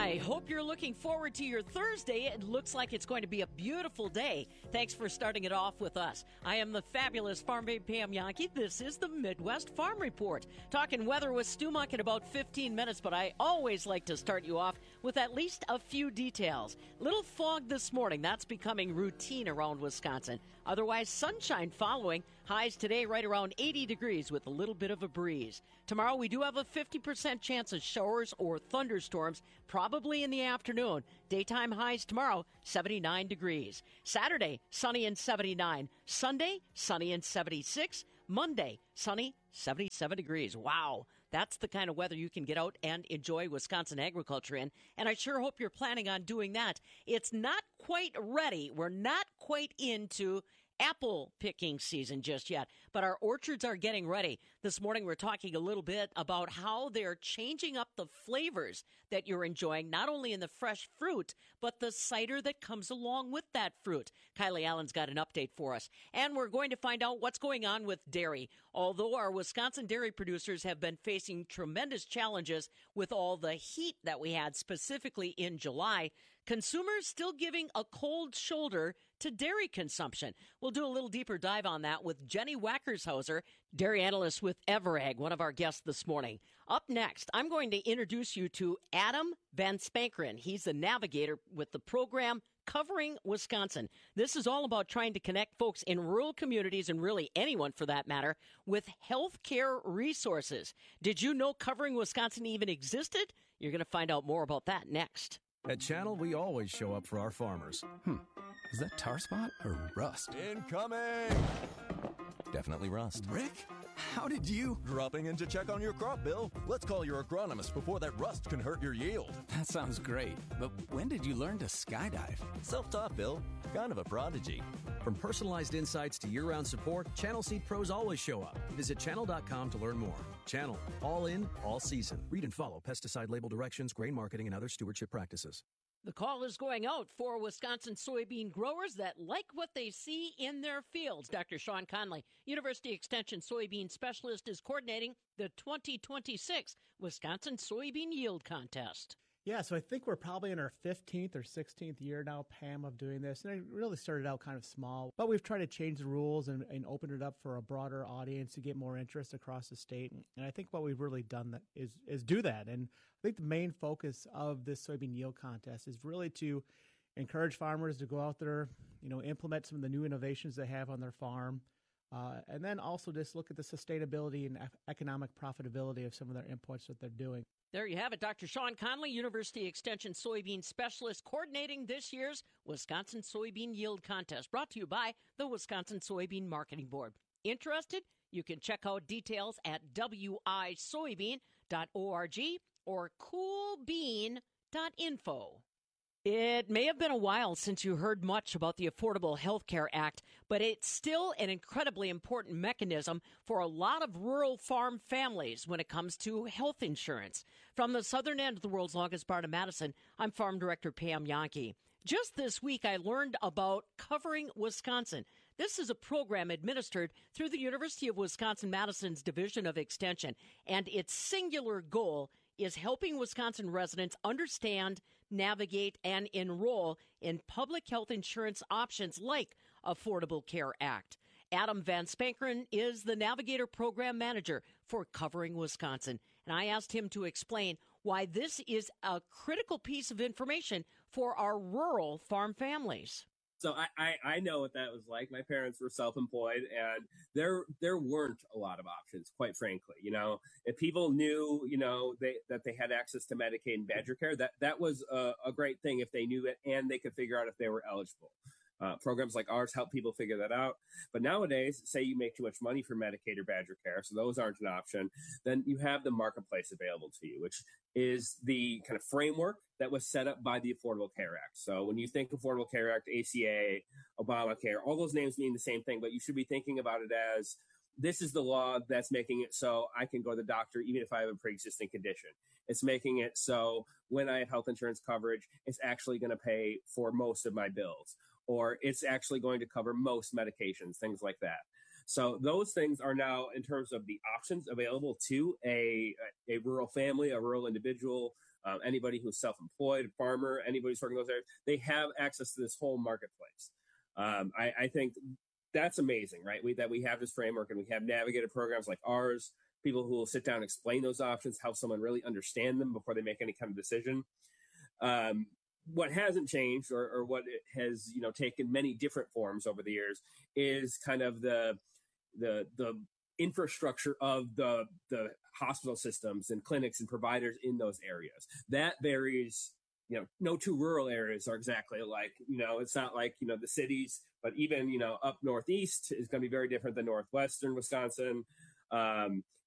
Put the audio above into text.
I hope you're looking forward to your Thursday. It looks like it's going to be a beautiful day. Thanks for starting it off with us. I am the fabulous Farm Babe Pam Yankee. This is the Midwest Farm Report. Talking weather with Stu Monk in about 15 minutes, but I always like to start you off with at least a few details. Little fog this morning. That's becoming routine around Wisconsin. Otherwise, sunshine following. Highs today right around 80 degrees with a little bit of a breeze. Tomorrow we do have a 50% chance of showers or thunderstorms, probably in the afternoon. Daytime highs tomorrow, 79 degrees. Saturday, sunny and 79. Sunday, sunny and 76. Monday, sunny, 77 degrees. Wow, that's the kind of weather you can get out and enjoy Wisconsin agriculture in, and I sure hope you're planning on doing that. It's not quite ready. We're not quite into apple picking season just yet, but our orchards are getting ready. This morning we're talking a little bit about how they're changing up the flavors that you're enjoying, not only in the fresh fruit, but the cider that comes along with that fruit. Kylie Allen's got an update for us. And we're going to find out what's going on with dairy. Although our Wisconsin dairy producers have been facing tremendous challenges with all the heat that we had, specifically in July, consumers still giving a cold shoulder to dairy consumption. We'll do a little deeper dive on that with Jenny Wackershauser, dairy analyst with Everag, one of our guests this morning. Up next, I'm going to introduce you to Adam Van Spankeren. He's the navigator with the program Covering Wisconsin. This is all about trying to connect folks in rural communities, and really anyone for that matter, with health care resources. Did you know Covering Wisconsin even existed? You're going to find out more about that next. At Channel, we always show up for our farmers. Is that tar spot or rust? Incoming! Definitely rust. Rick? How did you? Dropping in to check on your crop, Bill. Let's call your agronomist before that rust can hurt your yield. That sounds great. But when did you learn to skydive? Self-taught, Bill. Kind of a prodigy. From personalized insights to year-round support, Channel Seed pros always show up. Visit channel.com to learn more. Channel. All in, all season. Read and follow pesticide label directions, grain marketing, and other stewardship practices. The call is going out for Wisconsin soybean growers that like what they see in their fields. Dr. Sean Conley, University Extension soybean specialist, is coordinating the 2026 Wisconsin Soybean Yield Contest. Yeah, so I think we're probably in our 15th or 16th year now, Pam, of doing this. And it really started out kind of small, but we've tried to change the rules and open it up for a broader audience to get more interest across the state. And I think what we've really done is do that. And I think the main focus of this soybean yield contest is really to encourage farmers to go out there, implement some of the new innovations they have on their farm, and then also just look at the sustainability and economic profitability of some of their inputs that they're doing. There you have it. Dr. Sean Conley, University Extension soybean specialist, coordinating this year's Wisconsin Soybean Yield Contest, brought to you by the Wisconsin Soybean Marketing Board. Interested? You can check out details at wisoybean.org or coolbean.info. It may have been a while since you heard much about the Affordable Health Care Act, but it's still an incredibly important mechanism for a lot of rural farm families when it comes to health insurance. From the southern end of the world's longest part of Madison, I'm Farm Director Pam Yankee. Just this week, I learned about Covering Wisconsin. This is a program administered through the University of Wisconsin-Madison's Division of Extension, and its singular goal is helping Wisconsin residents understand, navigate, and enroll in public health insurance options like Affordable Care Act. Adam Van Spankeren is the Navigator Program Manager for Covering Wisconsin, and I asked him to explain why this is a critical piece of information for our rural farm families. So I know what that was like. My parents were self-employed, and there weren't a lot of options, quite frankly. If people knew, that they had access to Medicaid and Badger Care, that was a great thing if they knew it and they could figure out if they were eligible. Programs like ours help people figure that out. But nowadays, say you make too much money for Medicaid or Badger Care, so those aren't an option, then you have the marketplace available to you, which is the kind of framework that was set up by the Affordable Care Act. So when you think Affordable Care Act, ACA, Obamacare, all those names mean the same thing, but you should be thinking about it as this is the law that's making it so I can go to the doctor even if I have a pre-existing condition. It's making it so when I have health insurance coverage, it's actually going to pay for most of my bills, or it's actually going to cover most medications, things like that. So those things are now, in terms of the options available to a rural family, a rural individual, anybody who's self-employed, farmer, anybody who's working those areas, they have access to this whole marketplace. I think that's amazing, right? That we have this framework and we have navigated programs like ours, people who will sit down and explain those options, help someone really understand them before they make any kind of decision. What hasn't changed, or what it has, taken many different forms over the years, is kind of the infrastructure of the hospital systems and clinics and providers in those areas. That varies. No two rural areas are exactly alike. It's not like, the cities, but even, up Northeast is going to be very different than Northwestern Wisconsin.